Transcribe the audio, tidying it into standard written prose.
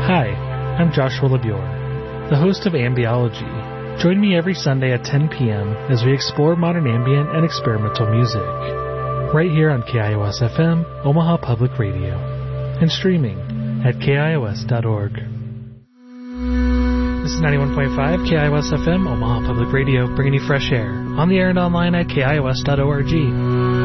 Hi, I'm Joshua LeBure, the host of Ambiology. Join me every Sunday at 10 p.m. as we explore modern ambient and experimental music, right here on KIOS-FM, Omaha Public Radio, and streaming at KIOS.org. This is 91.5 KIOS-FM, Omaha Public Radio, bringing you fresh air, on the air and online at KIOS.org.